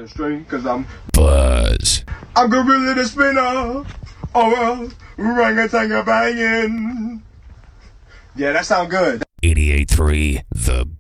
the string, cause I'm Buzz. I'm gorilla the spinner. Oh, orangutan banging. Yeah, that sound good. 88.3 The